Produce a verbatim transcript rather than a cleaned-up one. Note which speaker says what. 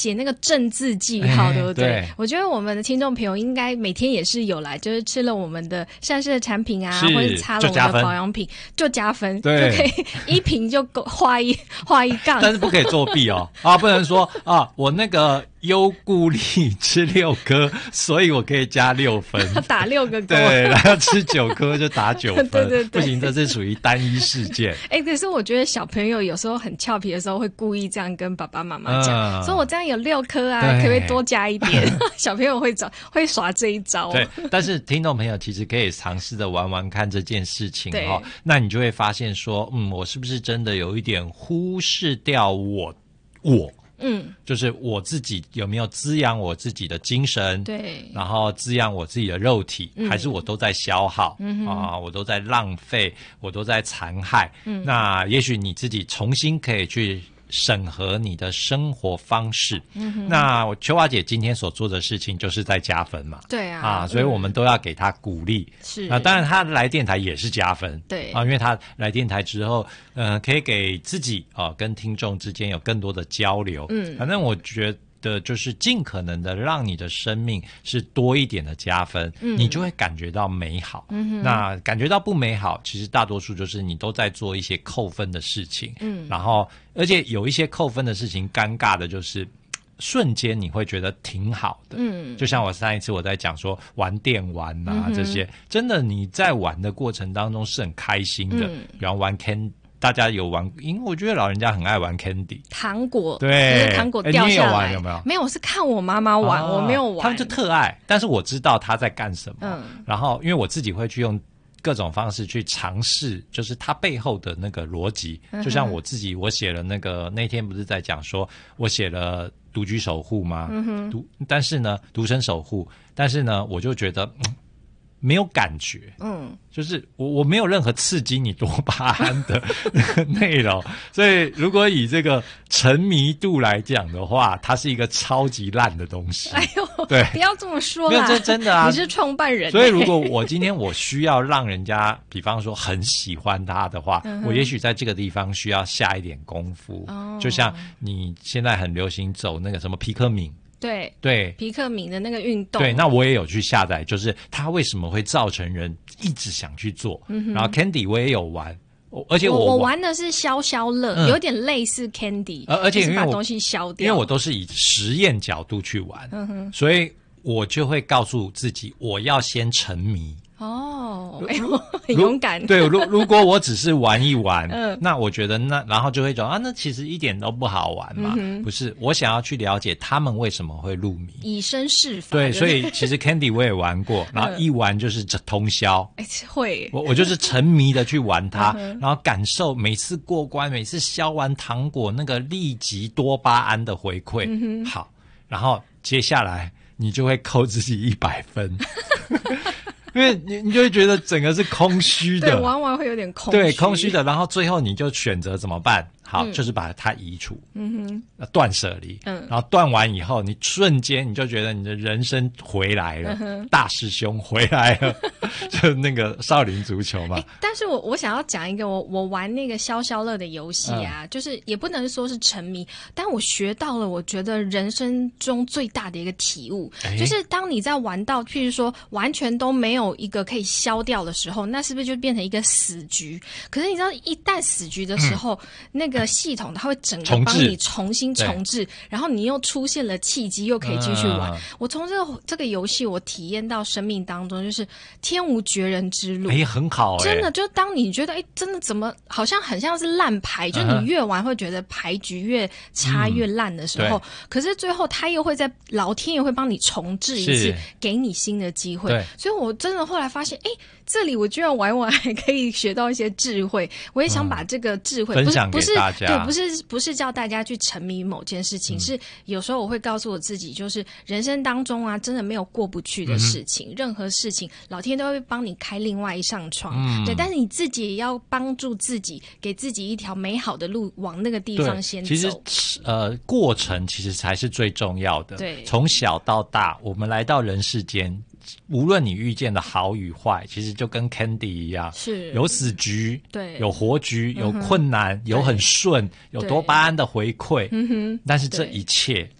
Speaker 1: 写那个正字记号，
Speaker 2: 哎、
Speaker 1: 对不对？
Speaker 2: 对，
Speaker 1: 我觉得我们的听众朋友应该每天也是有来，就是吃了我们的善事的产品啊，或者擦了我们的保养品就加分，
Speaker 2: 对，
Speaker 1: 就可以一瓶就画一画一杠。
Speaker 2: 但是不可以作弊哦，啊，不能说啊，我那个优固力吃六颗，所以我可以加六分，
Speaker 1: 打六个勾。
Speaker 2: 对，然后吃九颗就打九分，
Speaker 1: 对对对，
Speaker 2: 不行，这是属于单一事件。
Speaker 1: 哎、欸，可是我觉得小朋友有时候很俏皮的时候，会故意这样跟爸爸妈妈讲，嗯、说我这样有六颗啊，可不可以多加一点？小朋友会找会耍这一招。
Speaker 2: 对，但是听众朋友其实可以尝试的玩玩看这件事情哦，那你就会发现说，嗯，我是不是真的有一点忽视掉我我。嗯，就是我自己有没有滋养我自己的精神，
Speaker 1: 对，
Speaker 2: 然后滋养我自己的肉体，嗯、还是我都在消耗，嗯啊，我都在浪费，我都在残害。嗯，那也许你自己重新可以去审核你的生活方式。嗯哼，那秋华姐今天所做的事情就是在加分嘛。
Speaker 1: 对啊，
Speaker 2: 啊，所以我们都要给她鼓励。
Speaker 1: 是、
Speaker 2: 嗯、啊，当然她来电台也是加分。
Speaker 1: 对
Speaker 2: 啊，因为她来电台之后，呃，可以给自己啊跟听众之间有更多的交流。嗯，反正我觉得。的就是尽可能的让你的生命是多一点的加分，嗯、你就会感觉到美好。嗯、那感觉到不美好，其实大多数就是你都在做一些扣分的事情。嗯，然后而且有一些扣分的事情，尴尬的就是瞬间你会觉得挺好的。嗯，就像我上一次我在讲说玩电玩啊、嗯、这些，真的你在玩的过程当中是很开心的。嗯、比方玩 Candy。大家有玩，因为我觉得老人家很爱玩 candy
Speaker 1: 糖果，
Speaker 2: 对，
Speaker 1: 就是糖果掉下来。欸、
Speaker 2: 你也有玩有没有？
Speaker 1: 没有，我是看我妈妈玩、哦，我没有玩。
Speaker 2: 他们就特爱，但是我知道他在干什么。嗯，然后因为我自己会去用各种方式去尝试，就是它背后的那个逻辑。嗯、就像我自己，我写了那个那天不是在讲说，我写了独居守护吗？嗯哼，独但是呢，独身守护，但是呢，我就觉得。嗯没有感觉，嗯，就是我我没有任何刺激你多巴胺的内容，所以如果以这个沉迷度来讲的话，它是一个超级烂的东西。
Speaker 1: 哎呦，
Speaker 2: 对，
Speaker 1: 不要这么说啦，
Speaker 2: 没有这真的啊，
Speaker 1: 你是创办人，
Speaker 2: 所以如果我今天我需要让人家，比方说很喜欢他的话，嗯、我也许在这个地方需要下一点功夫，哦、就像你现在很流行走那个什么皮克敏。
Speaker 1: 对
Speaker 2: 对，
Speaker 1: 皮克敏的那个运动，
Speaker 2: 对，那我也有去下载，就是它为什么会造成人一直想去做。嗯、然后 Candy 我也有玩，而且我
Speaker 1: 我玩的是消消乐，嗯、有点类似 Candy，
Speaker 2: 而而且因为
Speaker 1: 把东西消掉，
Speaker 2: 因为我都是以实验角度去玩，嗯、所以我就会告诉自己，我要先沉迷。
Speaker 1: 哦，哎呦，很勇敢。
Speaker 2: 对，如如果我只是玩一玩，嗯，那我觉得那然后就会讲啊，那其实一点都不好玩嘛。嗯、不是，我想要去了解他们为什么会入迷，
Speaker 1: 以身试法。
Speaker 2: 对，所以其实 Candy 我也玩过，然后一玩就是通宵。
Speaker 1: 哎、嗯，会，
Speaker 2: 我我就是沉迷的去玩它，嗯、然后感受每次过关，每次削完糖果那个立即多巴胺的回馈。嗯、好，然后接下来你就会扣自己一百分。因为你你就会觉得整个是空虚的，
Speaker 1: 对，玩完会有点空虚，
Speaker 2: 对，空虚的，然后最后你就选择怎么办？好，嗯、就是把它移除，嗯哼，断舍离，嗯，然后断完以后，你瞬间你就觉得你的人生回来了，嗯、大师兄回来了，就那个少林足球嘛。
Speaker 1: 欸、但是我我想要讲一个，我我玩那个消消乐的游戏啊，嗯、就是也不能说是沉迷，但我学到了，我觉得人生中最大的一个体悟，欸、就是当你在玩到，譬如说完全都没有一个可以消掉的时候，那是不是就变成一个死局？可是你知道，一旦死局的时候，嗯、那个。个系统它会整个帮你重新重置，然后你又出现了契机，又可以继续玩。嗯、我从这个这个游戏，我体验到生命当中就是天无绝人之路。
Speaker 2: 哎，很好、欸，
Speaker 1: 真的，就当你觉得哎，真的怎么好像很像是烂牌，嗯、就你越玩会觉得牌局越差越烂的时候，嗯、可是最后他又会在老天爷会帮你重置一次，给你新的机会。所以我真的后来发现，哎，这里我居然玩玩还可以学到一些智慧，我也想把这个智慧、
Speaker 2: 嗯、分享给大家。
Speaker 1: 对，不是不是叫大家去沉迷某件事情，嗯、是有时候我会告诉我自己，就是人生当中啊，真的没有过不去的事情，嗯、任何事情老天都会帮你开另外一扇窗。嗯、对，但是你自己也要帮助自己，给自己一条美好的路，往那个地方先走。
Speaker 2: 其实呃，过程其实才是最重要的。
Speaker 1: 对，
Speaker 2: 从小到大，我们来到人世间。无论你遇见的好与坏，其实就跟 Candy 一样，
Speaker 1: 是
Speaker 2: 有死局，
Speaker 1: 对，
Speaker 2: 有活局，有困难，嗯、有很顺，有多巴胺的回馈。嗯哼，但是这一切